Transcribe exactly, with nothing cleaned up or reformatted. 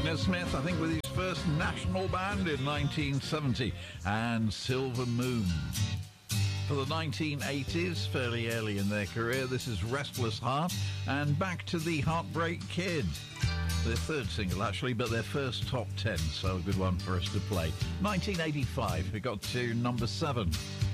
Smith, I think, with his first national band in nineteen seventy, and Silver Moon. For the nineteen eighties, fairly early in their career, this is Restless Heart and Back to the Heartbreak Kid. Their third single, actually, but their first top ten, so a good one for us to play. nineteen eighty-five, we got to number seven.